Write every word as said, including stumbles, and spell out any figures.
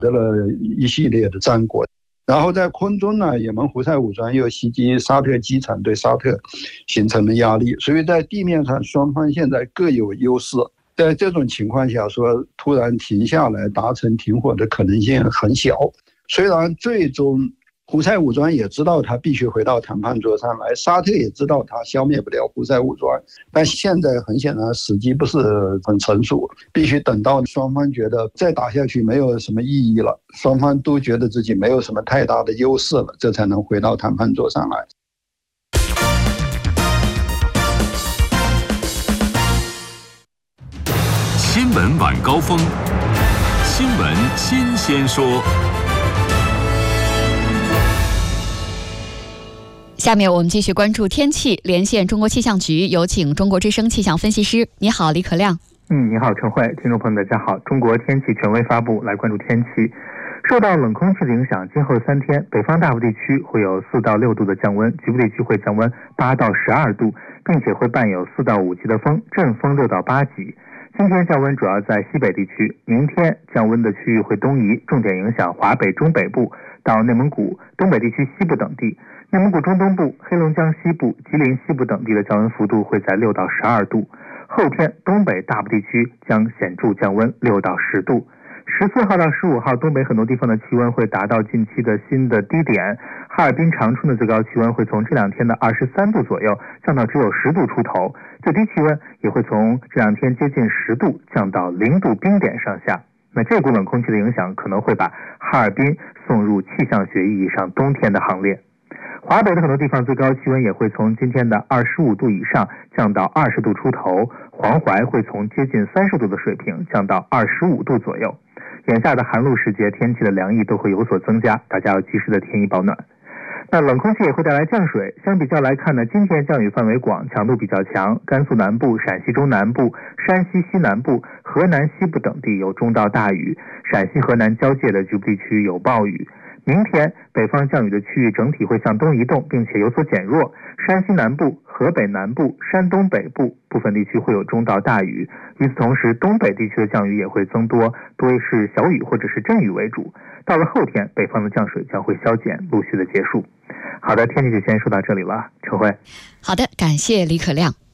得了一系列的战果。然后在空中呢，也门胡塞武装又袭击沙特机场，对沙特形成了压力，所以在地面上双方现在各有优势。在这种情况下说突然停下来达成停火的可能性很小。虽然最终胡塞武装也知道他必须回到谈判桌上来，沙特也知道他消灭不了胡塞武装，但现在很显然时机不是很成熟，必须等到双方觉得再打下去没有什么意义了，双方都觉得自己没有什么太大的优势了，这才能回到谈判桌上来。 新闻晚高峰，新闻新鲜说。 下面我们继续关注天气，连线中国气象局，有请中国之声气象分析师。你好，李可亮。 嗯，你好，陈慧，听众朋友大家好。中国天气权威发布，来关注天气。受到冷空气的影响，今后三天北方大部地区会有四到六度的降温，局部地区会降温八到十二度，并且会伴有四到五级的风，阵风六到八级。今天降温主要在西北地区，明天降温的区域会东移，重点影响华北中北部到内蒙古、东北地区西部等地。内蒙古中东部、黑龙江西部、吉林西部等地的降温幅度会在六到十二度。后天东北大部地区将显著降温六到十度。十四号到十五号，东北很多地方的气温会达到近期的新的低点。哈尔滨、长春的最高气温会从这两天的二十三度左右降到只有十度出头，最低气温也会从这两天接近十度降到零度冰点上下。那这股冷空气的影响可能会把哈尔滨送入气象学意义上冬天的行列。华北的很多地方最高气温也会从今天的二十五度以上降到二十度出头，黄淮会从接近三十度的水平降到二十五度左右。眼下的寒露时节，天气的凉意都会有所增加，大家要及时的添衣保暖。那冷空气也会带来降水，相比较来看呢，今天降雨范围广，强度比较强，甘肃南部、陕西中南部、山西西南部、河南西部等地有中到大雨，陕西河南交界的局部地区有暴雨。明天北方降雨的区域整体会向东移动，并且有所减弱，山西南部、河北南部、山东北部部分地区会有中到大雨。与此同时，东北地区的降雨也会增多，多是小雨或者是阵雨为主。到了后天，北方的降水将会消减，陆续的结束。好的，天气就先说到这里了，陈慧。 好的，感谢李可亮。